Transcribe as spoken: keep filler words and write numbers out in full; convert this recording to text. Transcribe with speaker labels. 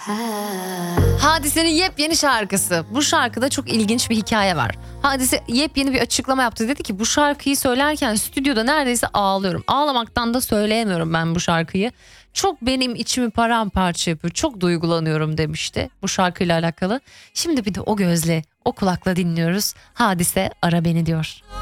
Speaker 1: Hadise'nin yepyeni şarkısı. Bu şarkıda çok ilginç bir hikaye var. Hadise yepyeni bir açıklama yaptı. Dedi ki bu şarkıyı söylerken stüdyoda neredeyse ağlıyorum. Ağlamaktan da söyleyemiyorum ben bu şarkıyı. Çok benim içimi paramparça yapıyor. Çok duygulanıyorum demişti bu şarkıyla alakalı. Şimdi bir de o gözle, o kulakla dinliyoruz. Hadise Ara Beni diyor.